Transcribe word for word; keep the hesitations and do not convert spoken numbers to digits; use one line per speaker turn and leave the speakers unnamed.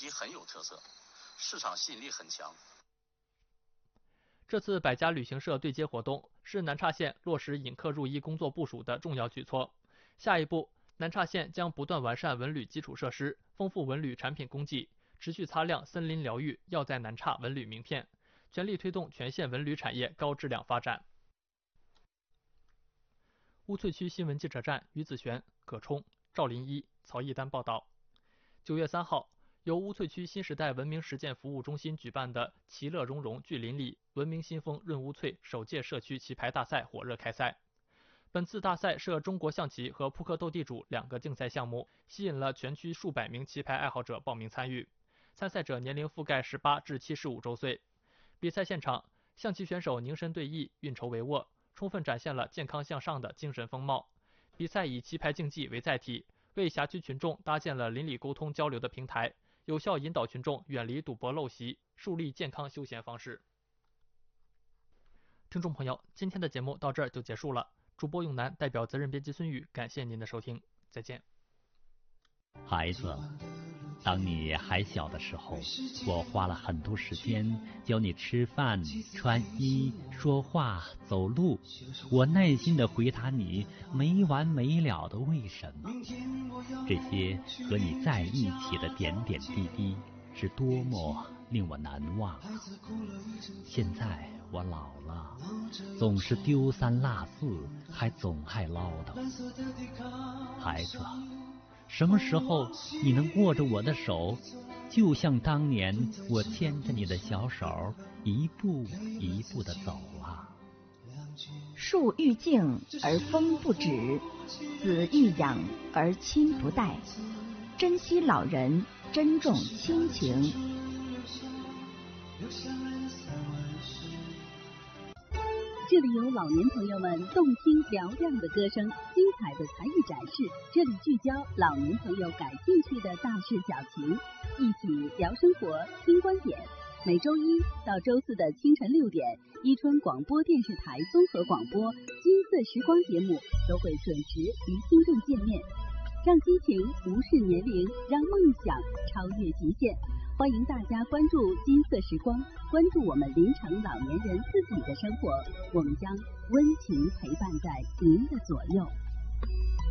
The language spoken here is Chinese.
题很有特色，市场吸引力很强。
这次百家旅行社对接活动是南岔县落实引客入医工作部署的重要举措。下一步，南岔县将不断完善文旅基础设施，丰富文旅产品供给，持续擦亮森林疗愈药在南岔文旅名片，全力推动全县文旅产业高质量发展。乌翠区新闻记者站于子璇、葛冲、赵林一、曹义丹报道。九月三号，由乌翠区新时代文明实践服务中心举办的“其乐融融聚邻里，文明新风润乌翠”首届社区棋牌大赛火热开赛。本次大赛设中国象棋和扑克斗地主两个竞赛项目，吸引了全区数百名棋牌爱好者报名参与。参赛者年龄覆盖十八至七十五周岁。比赛现场，象棋选手凝神对弈，运筹帷幄，充分展现了健康向上的精神风貌。比赛以棋牌竞技为载体，为辖区群众搭建了邻里沟通交流的平台，有效引导群众远离赌博陋习，树立健康休闲方式。听众朋友，今天的节目到这儿就结束了。主播永南代表责任编辑孙宇，感谢您的收听，再见。
孩子，当你还小的时候，我花了很多时间教你吃饭、穿衣、说话、走路。我耐心地回答你没完没了的为什么。这些和你在一起的点点滴滴，是多么令我难忘。现在我老了，总是丢三落四，还总爱唠叨。孩子，什么时候你能握着我的手，就像当年我牵着你的小手，一步一步地走啊。
树欲静而风不止，子欲养而亲不待。珍惜老人，珍重亲情。
这里有老年朋友们动听嘹亮的歌声，精彩的才艺展示。这里聚焦老年朋友感兴趣的大事小情，一起聊生活、听观点。每周一到周四的清晨六点，伊春广播电视台综合广播《金色时光》节目都会准时与听众见面，让激情无视年龄，让梦想超越极限。欢迎大家关注金色时光，关注我们临城老年人自己的生活，我们将温情陪伴在您的左右。